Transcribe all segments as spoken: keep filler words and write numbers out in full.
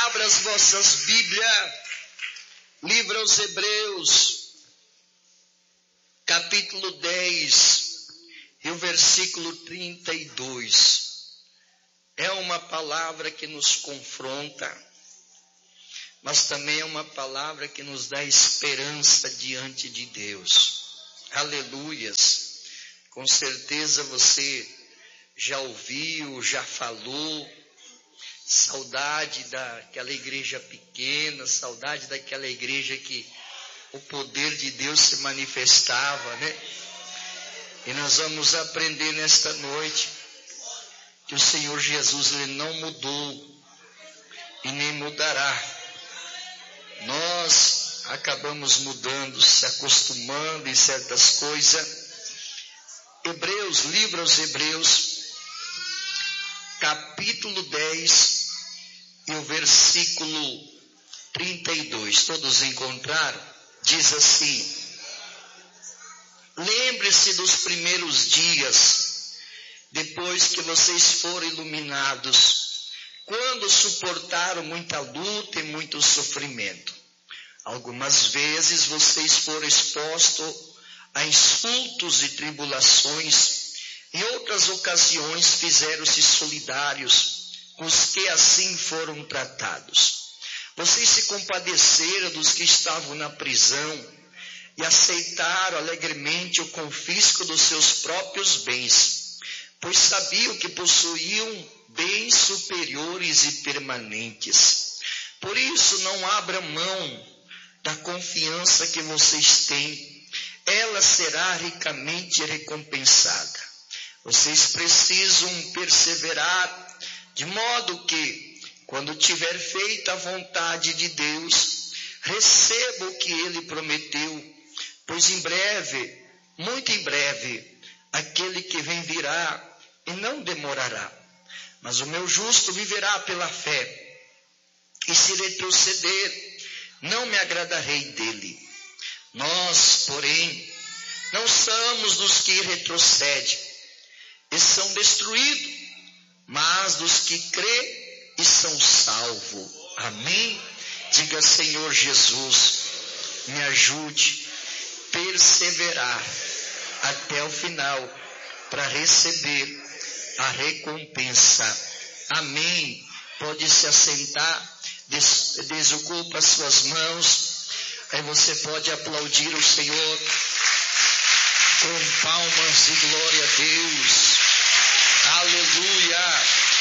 Abra as vossas Bíblias, livro aos Hebreus, capítulo dez, e o versículo trinta e dois. É uma palavra que nos confronta, mas também é uma palavra que nos dá esperança diante de Deus. Aleluias! Com certeza você já ouviu, já falou, saudade daquela igreja pequena, saudade daquela igreja que o poder de Deus se manifestava, né? E nós vamos aprender nesta noite que o Senhor Jesus, Ele não mudou e nem mudará. Nós acabamos mudando, se acostumando em certas coisas. Hebreus, livro aos Hebreus, capítulo dez e o versículo trinta e dois. Todos encontraram? Diz assim: lembre-se dos primeiros dias, depois que vocês foram iluminados, quando suportaram muita luta e muito sofrimento. Algumas vezes vocês foram expostos a insultos e tribulações. Em outras ocasiões fizeram-se solidários com os que assim foram tratados. Vocês se compadeceram dos que estavam na prisão e aceitaram alegremente o confisco dos seus próprios bens, pois sabiam que possuíam bens superiores e permanentes. Por isso não abram mão da confiança que vocês têm. Ela será ricamente recompensada. Vocês precisam perseverar, de modo que, quando tiver feito a vontade de Deus, receba o que Ele prometeu, pois em breve, muito em breve, aquele que vem virá e não demorará. Mas o meu justo viverá pela fé, e se retroceder, não me agradarei dele. Nós, porém, não somos dos que retrocedem e são destruídos, mas dos que crê e são salvos. Amém? Diga: Senhor Jesus, me ajude a perseverar até o final para receber a recompensa. Amém? Pode se assentar, des- desocupa as suas mãos. Aí você pode aplaudir o Senhor com palmas de glória a Deus. Aleluia!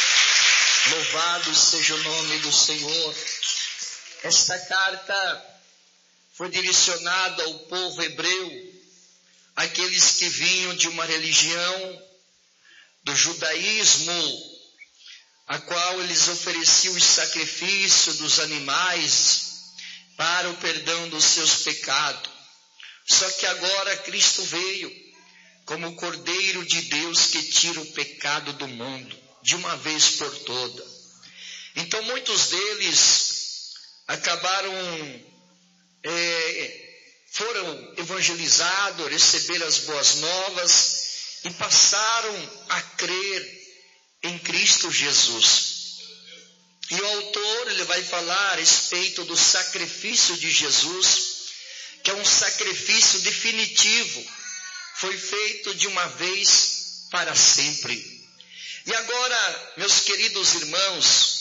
Louvado seja o nome do Senhor. Esta carta foi direcionada ao povo hebreu, aqueles que vinham de uma religião do judaísmo, a qual eles ofereciam o sacrifício dos animais para o perdão dos seus pecados. Só que agora Cristo veio como o Cordeiro de Deus que tira o pecado do mundo, de uma vez por toda. Então muitos deles acabaram, é, foram evangelizados, receberam as boas novas e passaram a crer em Cristo Jesus. E o autor, ele vai falar a respeito do sacrifício de Jesus, que é um sacrifício definitivo, foi feito de uma vez para sempre. E agora, meus queridos irmãos,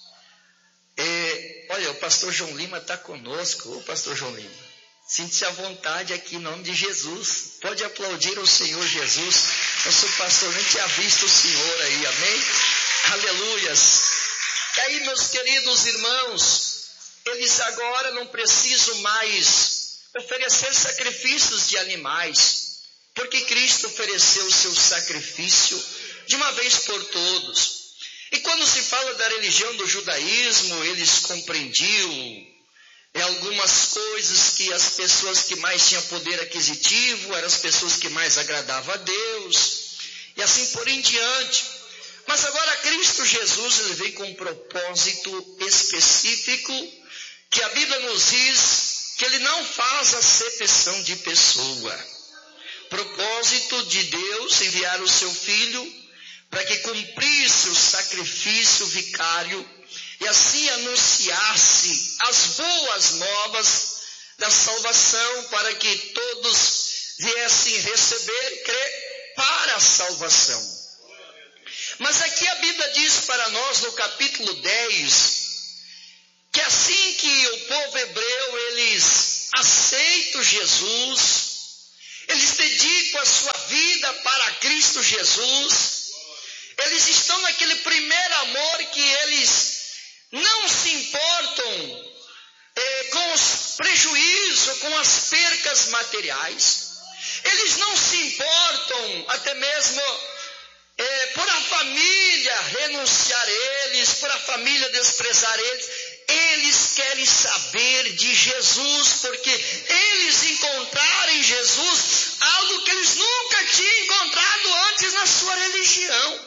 é, olha, o pastor João Lima está conosco. Ô pastor João Lima, sinta-se à vontade aqui em nome de Jesus. Pode aplaudir o Senhor Jesus. Nosso pastor nem tinha visto o Senhor aí, amém? Aleluias! E aí, meus queridos irmãos, eles agora não precisam mais oferecer sacrifícios de animais, porque Cristo ofereceu o seu sacrifício de uma vez por todos. E quando se fala da religião do judaísmo, eles compreendiam é, algumas coisas que as pessoas que mais tinham poder aquisitivo eram as pessoas que mais agradavam a Deus, e assim por em diante. Mas agora Cristo Jesus, ele vem com um propósito específico, que a Bíblia nos diz que ele não faz acepção de pessoa. Propósito de Deus enviar o seu Filho para que cumprisse o sacrifício vicário e assim anunciasse as boas novas da salvação, para que todos viessem receber e crer para a salvação. Mas aqui a Bíblia diz para nós no capítulo dez, que assim que o povo hebreu, eles aceitam Jesus, eles dedicam a sua vida para Cristo Jesus, eles estão naquele primeiro amor que eles não se importam eh, com os prejuízos, com as percas materiais, eles não se importam até mesmo eh, por a família renunciar a eles, por a família desprezar eles. Eles querem saber de Jesus, porque eles encontraram em Jesus algo que eles nunca tinham encontrado antes na sua religião.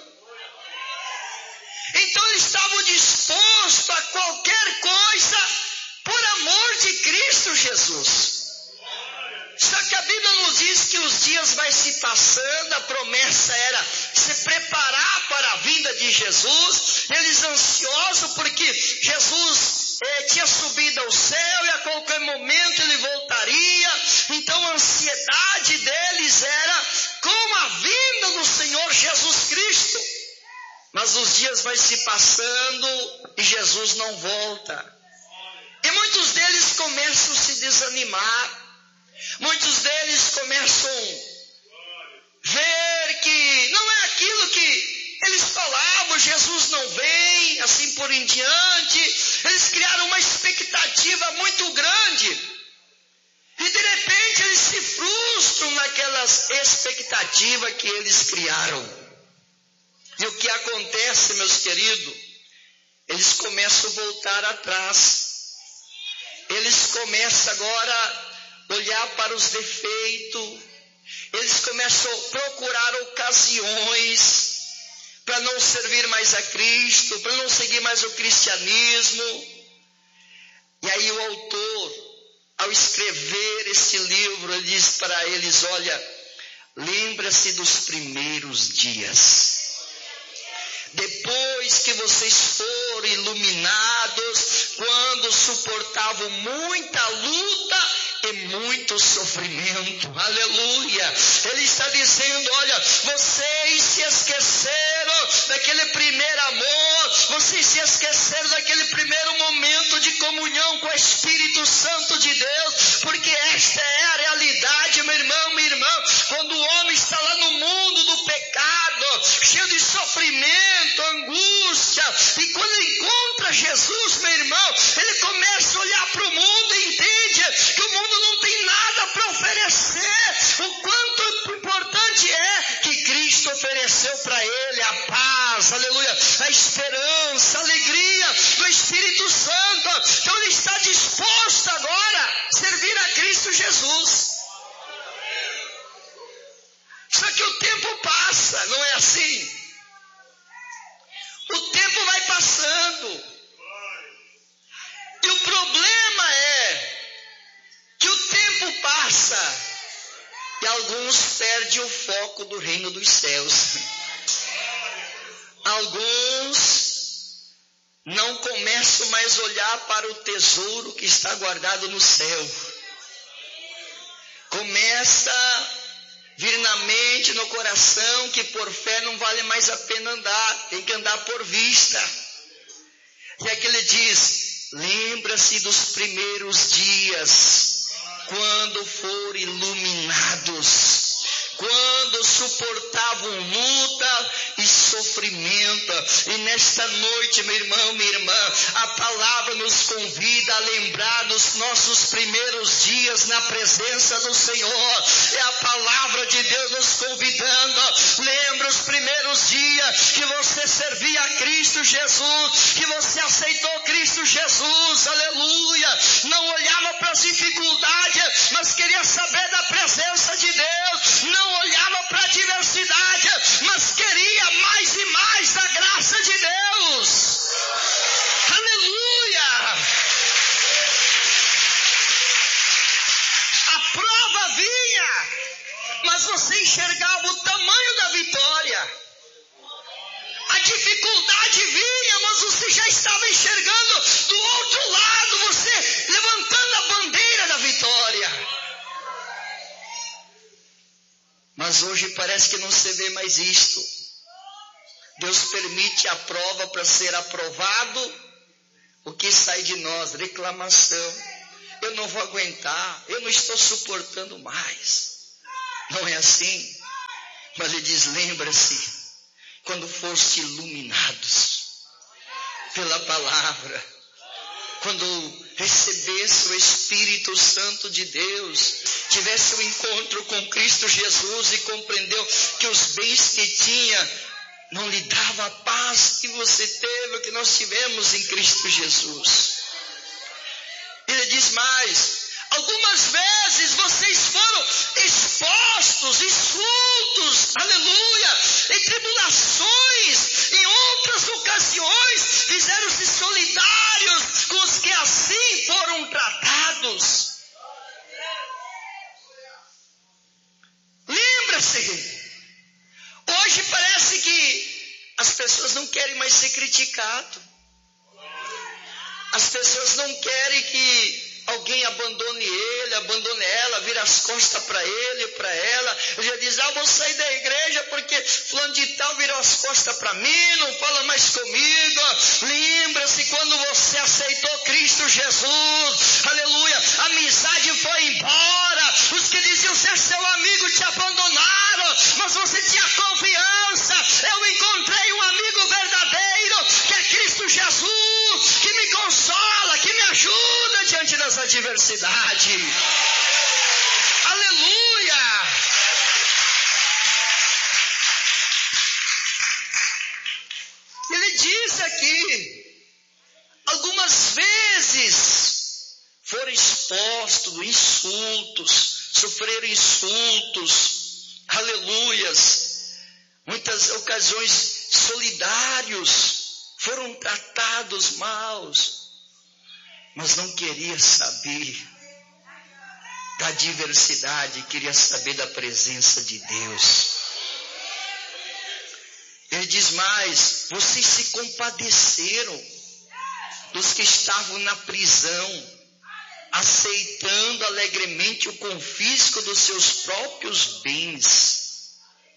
Então eles estavam dispostos a qualquer coisa por amor de Cristo Jesus. Só que a Bíblia nos diz que os dias vai se passando, a promessa era se preparar para a vinda de Jesus, eles ansiosos porque Jesus eh, tinha subido ao céu e a qualquer momento ele voltaria. Então a ansiedade deles era com a vinda do Senhor Jesus Cristo. Mas os dias vai se passando e Jesus não volta. E muitos deles começam a se desanimar. Muitos deles começam a ver que não é aquilo que eles falavam, Jesus não vem, assim por em diante. Eles criaram uma expectativa muito grande. E de repente eles se frustram naquelas expectativas que eles criaram. E o que acontece, meus queridos? Eles começam a voltar atrás. Eles começam agora a olhar para os defeitos. Eles começam a procurar ocasiões para não servir mais a Cristo, para não seguir mais o cristianismo. E aí o autor, ao escrever esse livro, ele diz para eles: olha, lembra-se dos primeiros dias. Depois que vocês foram iluminados, quando suportavam muita luta e muito sofrimento. Aleluia! Ele está dizendo: olha, vocês se esqueceram daquele primeiro amor, vocês se esqueceram daquele primeiro momento de comunhão com o Espírito Santo de Deus, porque esta é a realidade, meu irmão, minha irmã. Quando o homem está lá no mundo do pecado, cheio de sofrimento, angústia, e quando ele encontra Jesus, meu irmão, ele começa a olhar para o mundo e entende que o mundo não tem nada para oferecer. O quanto importante é que Cristo ofereceu para ele a paz, aleluia, a esperança, a alegria do Espírito Santo. Então ele está disposto agora a servir a Cristo Jesus. Só que o tempo passa, não é assim? O tempo vai passando. E o problema é que o tempo passa e alguns perdem o foco do reino dos céus. Alguns não começam mais a olhar para o tesouro que está guardado no céu. Começa a vir na mente, no coração, que por fé não vale mais a pena andar, tem que andar por vista. E aqui ele diz: lembra-se dos primeiros dias, quando foram iluminados, quando suportavam luta e sofrimento. E nesta noite, meu irmão, minha irmã, a palavra nos convida a lembrar dos nossos primeiros dias na presença do Senhor. É a palavra de Deus nos convidando. Lembra os primeiros dias que você servia a Cristo Jesus, que você aceitou Cristo Jesus, aleluia. Não olhava para as dificuldades, mas queria saber da presença de Deus. Não olhava para a diversidade, mas queria mais e mais da graça de Deus. Aleluia! A prova vinha, mas você enxergava o tamanho da vitória. A dificuldade vinha, mas você já estava enxergando hoje parece que não se vê mais isto. Deus permite a prova para ser aprovado. O que sai de nós? Reclamação. Eu não vou aguentar, eu não estou suportando mais. Não é assim. Mas ele diz, lembra-se, quando foste iluminados pela palavra, quando recebesse o Espírito Santo de Deus, tivesse um encontro com Cristo Jesus e compreendeu que os bens que tinha não lhe dava a paz que você teve, o que nós tivemos em Cristo Jesus. Ele diz mais, algumas vezes vocês foram expostos, insultos, aleluia, em tribulações, em outras ocasiões, fizeram-se solidários com os que assim foram tratados. Lembra-se, hoje parece que as pessoas não querem mais ser criticadas. As pessoas não querem que alguém abandone ele, abandone ela, vire as costas para ele, para ela. Ele já diz, ah, vou sair da igreja porque fulano de tal virou as costas para mim, não fala mais comigo. Lembra-se quando você aceitou Cristo Jesus, aleluia, a amizade foi embora. Os que diziam ser seu amigo te abandonaram, mas você tinha confiança. Eu encontrei um amigo verdadeiro, que é Cristo Jesus, que me consola, que me ajuda diante das adversidades. Aleluia! Ele diz aqui, algumas vezes foram expostos, insultos, sofreram insultos, aleluias, muitas ocasiões solidários, foram tratados maus, mas não queria saber da adversidade, queria saber da presença de Deus. Ele diz mais, vocês se compadeceram dos que estavam na prisão, aceitando alegremente o confisco dos seus próprios bens.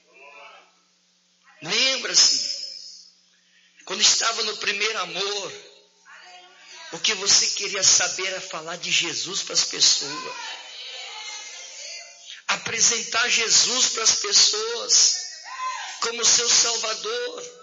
Lembra-se, quando estava no primeiro amor, o que você queria saber era falar de Jesus para as pessoas. Apresentar Jesus para as pessoas como seu Salvador.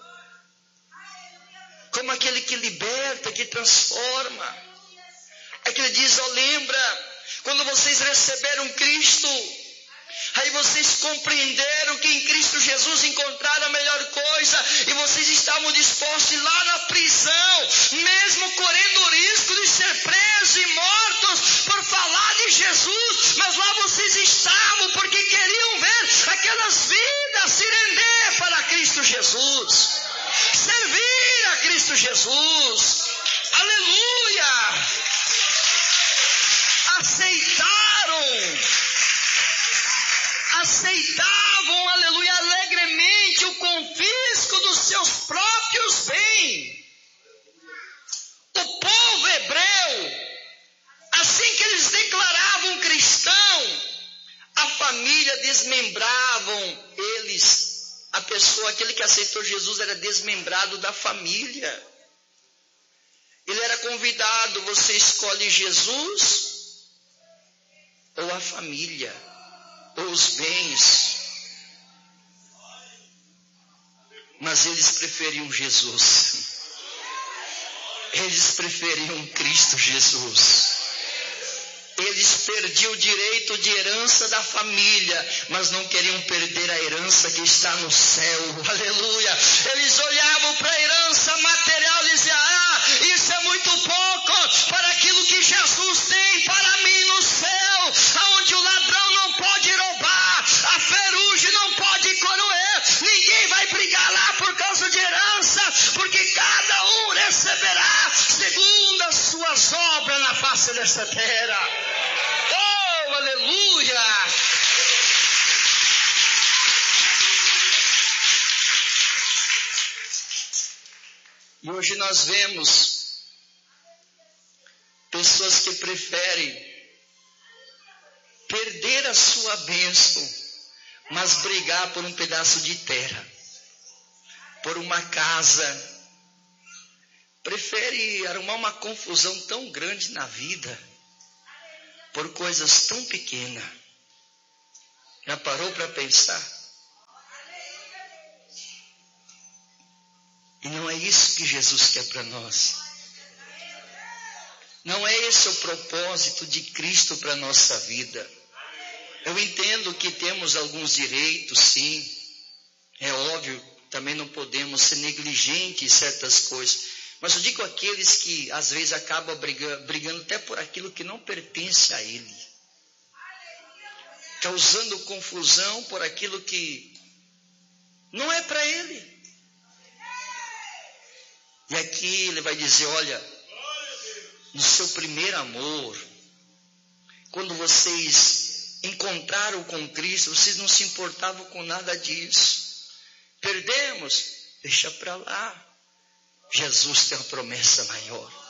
Como aquele que liberta, que transforma. É que ele diz, ó, lembra, quando vocês receberam Cristo, aí vocês compreenderam que em Cristo Jesus encontraram a melhor coisa, e vocês estavam dispostos a ir lá na prisão, mesmo correndo o risco de ser presos e mortos por falar de Jesus, mas lá vocês estavam porque queriam ver aquelas vidas se render para Cristo Jesus, servir a Cristo Jesus. Aleluia! Aceitaram, aceitavam, aleluia, alegremente o confisco dos seus próprios bens. O povo hebreu, assim que eles declaravam cristão, a família desmembravam eles. A pessoa, aquele que aceitou Jesus era desmembrado da família. Ele era convidado, você escolhe Jesus ou a família, ou os bens. Mas eles preferiam Jesus. Eles preferiam Cristo Jesus. Eles perdiam o direito de herança da família, mas não queriam perder a herança que está no céu. Aleluia! Eles olhavam para a herança material e diziam, ah, isso é muito pouco para aquilo que Jesus tem para mim no céu, aonde o ladrão não pode roubar, a ferrugem não pode coroer, ninguém vai brigar lá por causa de herança, porque cada um receberá segundo as suas obras na face dessa terra. Oh, aleluia! E hoje nós vemos pessoas que preferem perder a sua bênção, mas brigar por um pedaço de terra, por uma casa, prefere arrumar uma confusão tão grande na vida, por coisas tão pequenas. Já parou para pensar? E não é isso que Jesus quer para nós. Não é esse o propósito de Cristo para a nossa vida. Eu entendo que temos alguns direitos, sim. É óbvio, também não podemos ser negligentes em certas coisas. Mas eu digo aqueles que às vezes acabam brigando, brigando até por aquilo que não pertence a ele. Causando confusão por aquilo que não é para ele. E aqui ele vai dizer, olha, no seu primeiro amor, quando vocês encontraram com Cristo, vocês não se importavam com nada disso. Perdemos, deixa para lá. Jesus tem uma promessa maior.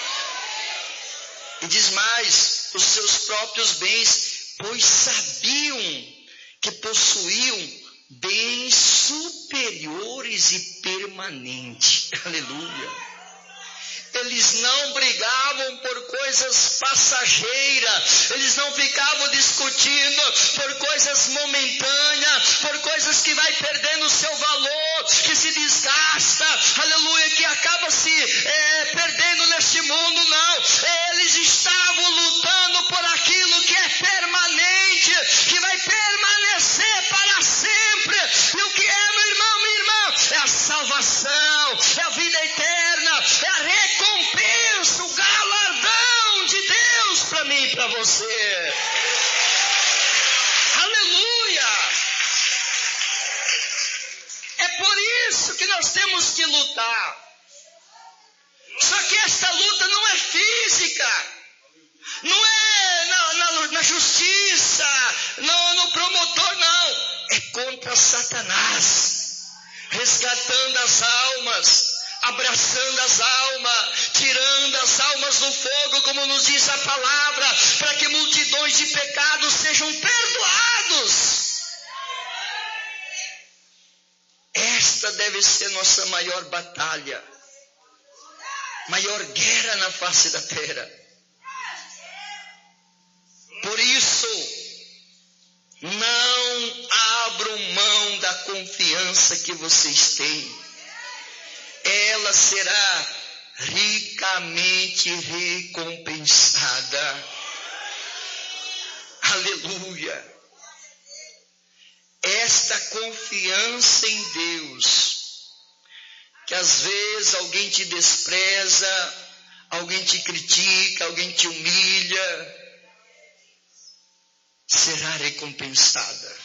E diz mais, os seus próprios bens, pois sabiam que possuíam bens superiores e permanentes. Aleluia. Eles não brigavam por coisas passageiras, eles não ficavam discutindo por coisas momentâneas, por coisas que vai perdendo o seu valor, que se desgasta, aleluia, que acaba se é, perdendo neste mundo, não. Eles estavam lutando por aquilo que é permanente, que vai permanecer para sempre. E o que é, meu irmão, minha irmã? É a salvação, é a vida eterna, é a recompensa, o galardão de Deus para mim e para você. Aleluia! É por isso que nós temos que lutar. Só que essa luta não é física, não é na, na, na justiça, no, no promotor, não. É contra Satanás, resgatando as almas, abraçando as almas, tirando as almas do fogo, como nos diz a palavra, para que multidões de pecados sejam perdoados. Esta deve ser nossa maior batalha, maior guerra na face da terra. Por isso, não abram mão da confiança que vocês têm. Ela será ricamente recompensada. Aleluia! Esta confiança em Deus, que às vezes alguém te despreza, alguém te critica, alguém te humilha, será recompensada.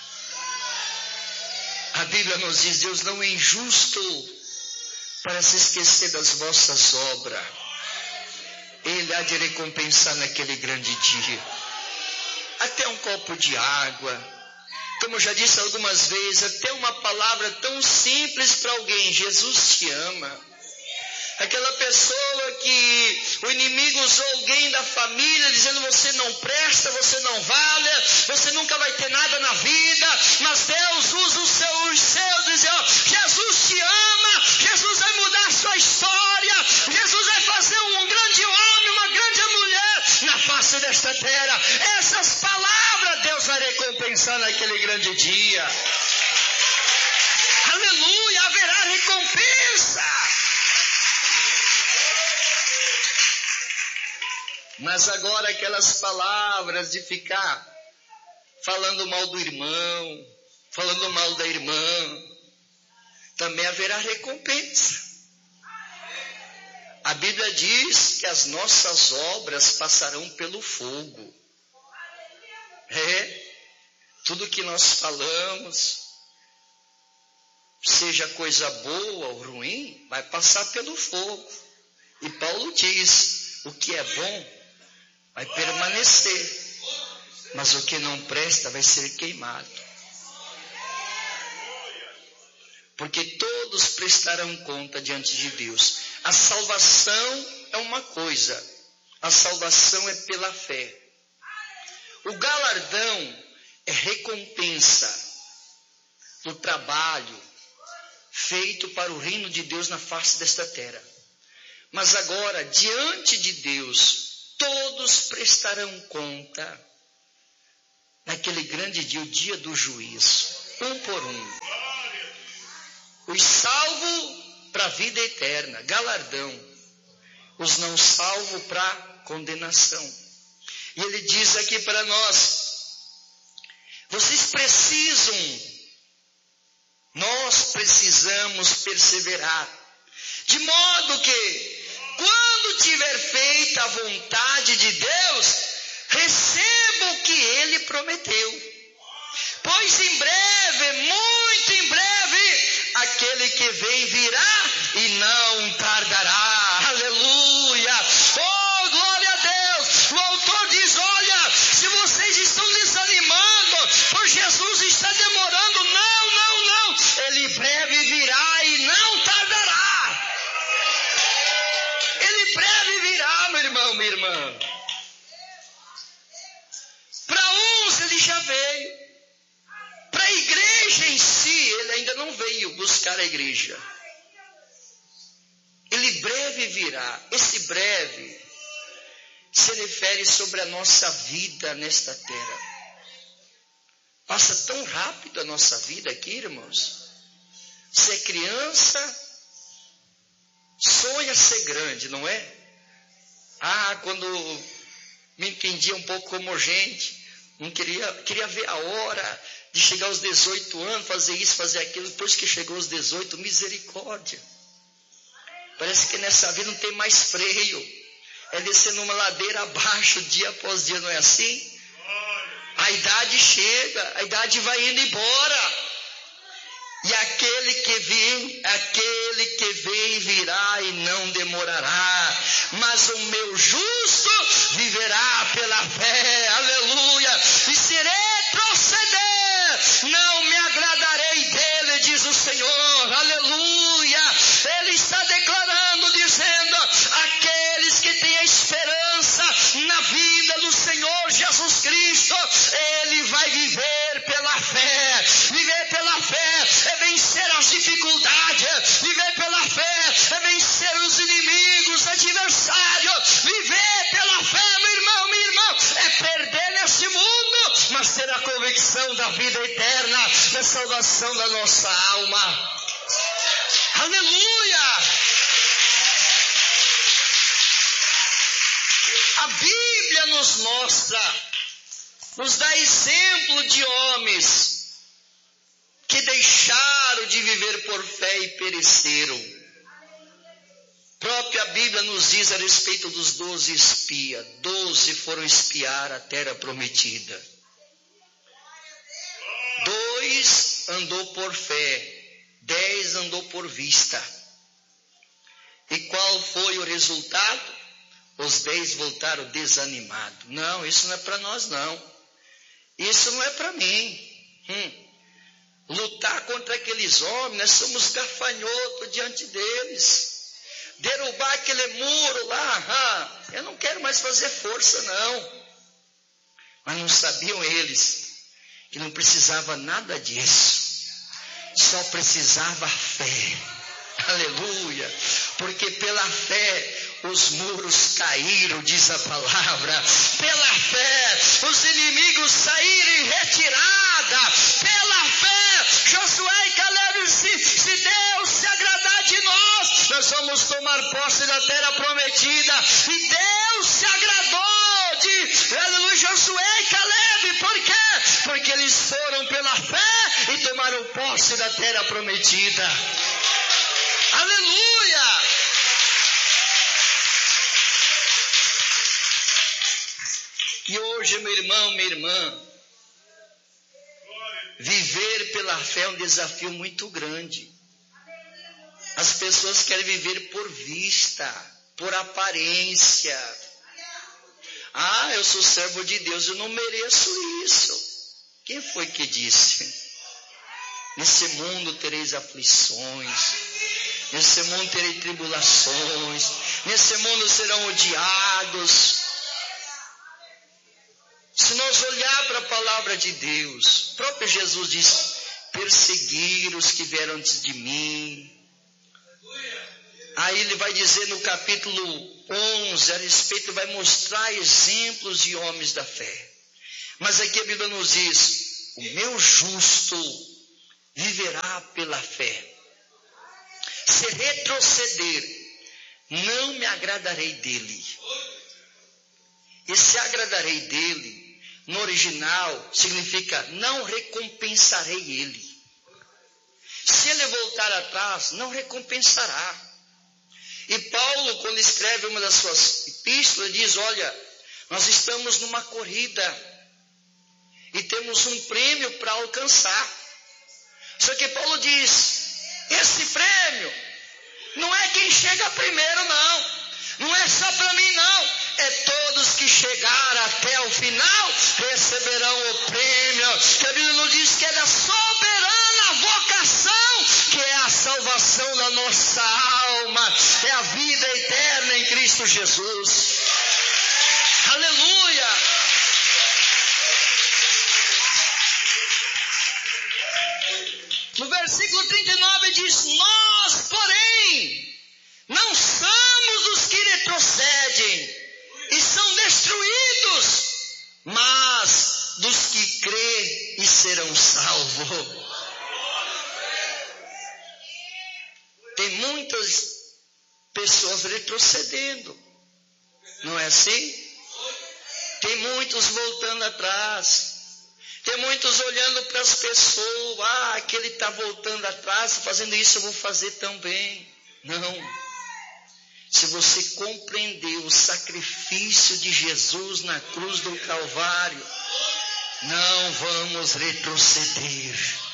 A Bíblia nos diz, Deus não é injusto para se esquecer das vossas obras. Ele há de recompensar naquele grande dia. Até um copo de água, como eu já disse algumas vezes, até uma palavra tão simples para alguém, Jesus te ama. Aquela pessoa que o inimigo usou alguém da família, dizendo você não presta, você não vale, você nunca vai ter nada na vida, mas Deus usa os seus, os seus e diz, ó, Jesus te ama, Jesus vai mudar a sua história, Jesus vai fazer um grande homem, uma grande mulher na face desta terra. Essas palavras Deus vai recompensar naquele grande dia. Aleluia, haverá recompensa. Mas agora aquelas palavras de ficar falando mal do irmão, falando mal da irmã, também haverá recompensa. A Bíblia diz que as nossas obras passarão pelo fogo. É, tudo que nós falamos, seja coisa boa ou ruim, vai passar pelo fogo. E Paulo diz, o que é bom vai permanecer, mas o que não presta vai ser queimado. Porque todos prestarão conta diante de Deus. A salvação é uma coisa, a salvação é pela fé. O galardão é recompensa, do trabalho feito para o reino de Deus na face desta terra. Mas agora, diante de Deus, todos prestarão conta naquele grande dia, o dia do juízo, um por um. Os salvos para a vida eterna, galardão. Os não salvos para condenação. E ele diz aqui para nós, vocês precisam, nós precisamos perseverar, de modo que, quando tiver feito a vontade de Deus, receba o que ele prometeu. Pois em breve, muito em breve, aquele que vem virá e não tardará. Aleluia! Oh, glória a Deus! O autor diz, olha, se vocês estão desanimando, por Jesus está demorando, não, não, não. Ele breve virá e não tardará. Ele breve virá, meu irmão, minha irmã. Para uns ele já veio. Para a igreja em si, ele ainda não veio buscar a igreja. Ele breve virá. Esse breve se refere sobre a nossa vida nesta terra. Passa tão rápido a nossa vida aqui, irmãos. Você é criança, sonha ser grande, não é? Ah, quando me entendia um pouco como gente, não queria, queria ver a hora de chegar aos dezoito anos, fazer isso, fazer aquilo. Depois que chegou aos dezoito, misericórdia. Parece que nessa vida não tem mais freio. É descer numa ladeira abaixo, dia após dia, não é assim? A idade chega, a idade vai indo embora. E aquele que vem, aquele que vem virá e não demorará. Mas o meu justo viverá pela fé. Aleluia. E se retroceder, não me agradarei dele, diz o Senhor. Aleluia. Ele está declarando, dizendo, aqueles que têm a esperança na vida do Senhor Jesus Cristo, ele vai viver pela fé. Viver pela fé é vencer as dificuldades. Viver pela fé é vencer os inimigos, adversários. Viver pela fé, meu irmão, minha irmã, é perder nesse mundo, mas ter a convicção da vida eterna, da salvação da nossa alma. Aleluia! A Bíblia nos mostra, nos dá exemplo de homens que deixaram de viver por fé e pereceram. A própria Bíblia nos diz a respeito dos doze espias. Doze foram espiar a terra prometida. Dois andou por fé, dez andou por vista. E qual foi o resultado? Os dez voltaram desanimados. Não, isso não é para nós não. Isso não é para mim. Hum. Lutar contra aqueles homens, nós somos gafanhotos diante deles. Derrubar aquele muro lá, ah, eu não quero mais fazer força não. Mas não sabiam eles que não precisava nada disso. Só precisava fé. Aleluia. Porque pela fé os muros caíram, diz a palavra. Pela fé os inimigos saíram em retirada. Pela fé Josué e Caleb, se, se Deus se agradar de nós, nós vamos tomar posse da terra prometida. E Deus se agradou de aleluia, Josué e Caleb. Por quê? Porque eles foram pela fé e tomaram posse da terra prometida. Aleluia! E hoje, meu irmão, minha irmã, viver pela fé é um desafio muito grande. As pessoas querem viver por vista, por aparência. Ah, eu sou servo de Deus, eu não mereço isso. Quem foi que disse? Nesse mundo tereis aflições, nesse mundo terei tribulações, nesse mundo serão odiados. Se nós olhar para a palavra de Deus, o próprio Jesus diz, perseguir os que vieram antes de mim. Aí ele vai dizer no capítulo onze, a respeito, vai mostrar exemplos de homens da fé. Mas aqui a Bíblia nos diz, o meu justo viverá pela fé. Se retroceder, não me agradarei dele. E se agradarei dele, no original, significa não recompensarei ele. Se ele voltar atrás, não recompensará. E Paulo, quando escreve uma das suas epístolas, diz, olha, nós estamos numa corrida e temos um prêmio para alcançar. Só que Paulo diz, esse prêmio não é quem chega primeiro, não. Não é só para mim, não. É todos que chegaram até o final receberão o prêmio. Que a Bíblia nos diz que é da soberana vocação, que é a salvação da nossa alma. É a vida eterna em Cristo Jesus. Aleluia! No versículo trinta e nove diz, nós, porém, não somos os que retrocedem e são destruídos, mas dos que crêem e serão salvos. Tem muitas pessoas retrocedendo, não é assim? Tem muitos voltando atrás. Tem muitos olhando para as pessoas, ah, aquele está voltando atrás, fazendo isso, eu vou fazer também. Não. Se você compreender o sacrifício de Jesus na cruz do Calvário, não vamos retroceder.